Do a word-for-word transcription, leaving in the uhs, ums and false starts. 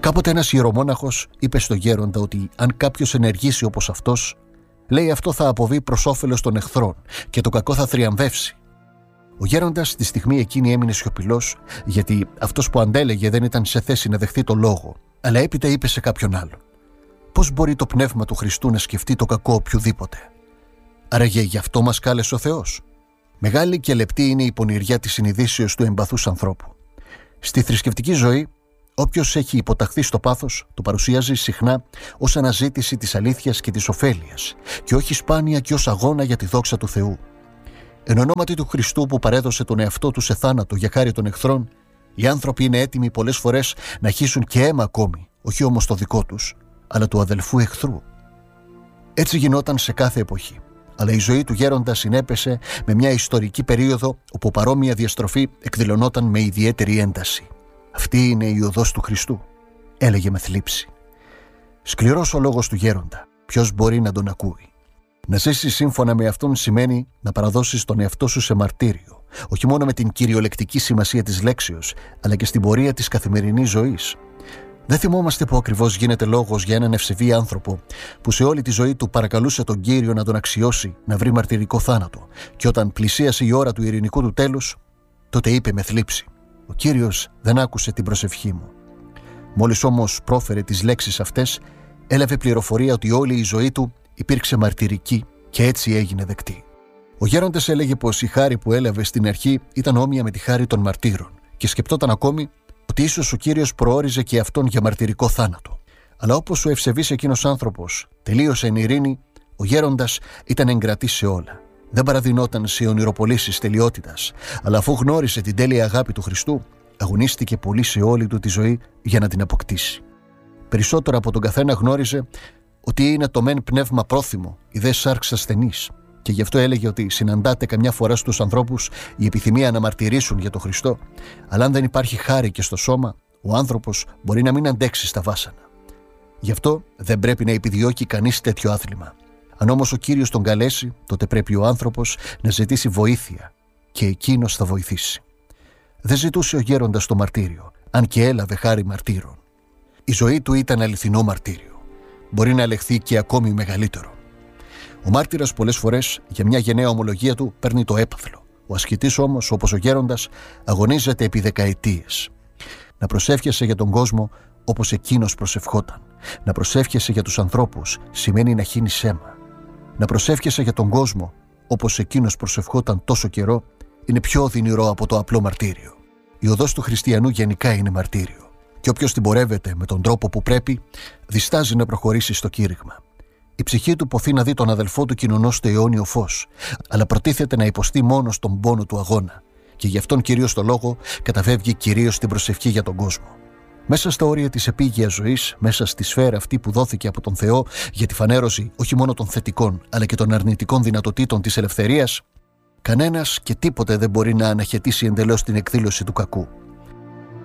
Κάποτε ένας ιερομόναχος είπε στο γέροντα ότι αν κάποιος ενεργήσει όπως αυτός, λέει αυτό θα αποβεί προς όφελος των εχθρών και το κακό θα θριαμβεύσει. Ο γέροντας τη στιγμή εκείνη έμεινε σιωπηλός, γιατί αυτός που αντέλεγε δεν ήταν σε θέση να δεχθεί το λόγο, αλλά έπειτα είπε σε κάποιον άλλον: «Πώς μπορεί το πνεύμα του Χριστού να σκεφτεί το κακό οποιοδήποτε? Άραγε γι' αυτό μας κάλεσε ο Θεός?» Μεγάλη και λεπτή είναι η πονηριά της συνειδήσεως του εμπαθούς ανθρώπου. Στη θρησκευτική ζωή, όποιος έχει υποταχθεί στο πάθος, το παρουσιάζει συχνά ως αναζήτηση της αλήθειας και της ωφέλειας, και όχι σπάνια και ως αγώνα για τη δόξα του Θεού. Εν ονόματι του Χριστού που παρέδωσε τον εαυτό του σε θάνατο για χάρη των εχθρών, οι άνθρωποι είναι έτοιμοι πολλές φορές να χύσουν και αίμα ακόμη, όχι όμως το δικό τους, αλλά του αδελφού εχθρού. Έτσι γινόταν σε κάθε εποχή. Αλλά η ζωή του γέροντα συνέπεσε με μια ιστορική περίοδο όπου παρόμοια διαστροφή εκδηλωνόταν με ιδιαίτερη ένταση. «Αυτή είναι η οδός του Χριστού», έλεγε με θλίψη. Σκληρός ο λόγος του γέροντα. Ποιος μπορεί να τον ακούει? Να ζήσεις σύμφωνα με αυτόν σημαίνει να παραδώσεις τον εαυτό σου σε μαρτύριο, όχι μόνο με την κυριολεκτική σημασία της λέξεως, αλλά και στην πορεία της καθημερινής ζωής. Δεν θυμόμαστε που ακριβώς γίνεται λόγος για έναν ευσεβή άνθρωπο που σε όλη τη ζωή του παρακαλούσε τον Κύριο να τον αξιώσει να βρει μαρτυρικό θάνατο, και όταν πλησίασε η ώρα του ειρηνικού του τέλους, τότε είπε με θλίψη: «Ο Κύριος δεν άκουσε την προσευχή μου». Μόλις όμως πρόφερε τις λέξεις αυτές, έλαβε πληροφορία ότι όλη η ζωή του υπήρξε μαρτυρική και έτσι έγινε δεκτή. Ο γέροντας έλεγε πως η χάρη που έλαβε στην αρχή ήταν όμοια με τη χάρη των μαρτύρων και σκεπτόταν ακόμη ότι ίσως ο Κύριος προόριζε και αυτόν για μαρτυρικό θάνατο. Αλλά όπως ο ευσεβής εκείνος άνθρωπος τελείωσε εν ειρήνη, ο γέροντας ήταν εγκρατής σε όλα. Δεν παραδεινόταν σε ονειροπολίσεις τελειότητας, αλλά αφού γνώρισε την τέλεια αγάπη του Χριστού, αγωνίστηκε πολύ σε όλη του τη ζωή για να την αποκτήσει. Περισσότερο από τον καθένα γνώριζε ότι είναι το μεν πνεύμα πρόθυμο, η δε σάρξ ασθενής, και γι' αυτό έλεγε ότι συναντάται καμιά φορά στους ανθρώπους η επιθυμία να μαρτυρήσουν για τον Χριστό, αλλά αν δεν υπάρχει χάρη και στο σώμα, ο άνθρωπος μπορεί να μην αντέξει στα βάσανα. Γι' αυτό δεν πρέπει να επιδιώκει κανείς τέτοιο άθλημα. Αν όμως ο Κύριος τον καλέσει, τότε πρέπει ο άνθρωπος να ζητήσει βοήθεια και εκείνος θα βοηθήσει. Δεν ζητούσε ο γέροντας το μαρτύριο, αν και έλαβε χάρη μαρτύρων. Η ζωή του ήταν αληθινό μαρτύριο. Μπορεί να ελεχθεί και ακόμη μεγαλύτερο. Ο μάρτυρας πολλές φορές για μια γενναία ομολογία του παίρνει το έπαθλο. Ο ασκητής όμως, όπως ο γέροντας, αγωνίζεται επί δεκαετίες. Να προσεύχεσαι για τον κόσμο όπως εκείνος προσευχόταν. Να προσεύχεσαι για τους ανθρώπους σημαίνει να χύνεις αίμα. Να προσεύχεσαι για τον κόσμο όπως εκείνος προσευχόταν τόσο καιρό είναι πιο οδυνηρό από το απλό μαρτύριο. Η οδός του χριστιανού γενικά είναι μαρτύριο. Και όποιος την πορεύεται με τον τρόπο που πρέπει, διστάζει να προχωρήσει στο κήρυγμα. Η ψυχή του ποθεί να δει τον αδελφό του κοινωνός στο αιώνιο φως, αλλά προτίθεται να υποστεί μόνο στον πόνο του αγώνα, και γι' αυτόν κυρίως το λόγο καταφεύγει κυρίως στην προσευχή για τον κόσμο. Μέσα στα όρια της επίγειας ζωής, μέσα στη σφαίρα αυτή που δόθηκε από τον Θεό για τη φανέρωση όχι μόνο των θετικών, αλλά και των αρνητικών δυνατοτήτων της ελευθερίας, κανένας και τίποτε δεν μπορεί να αναχαιτήσει εντελώς την εκδήλωση του κακού.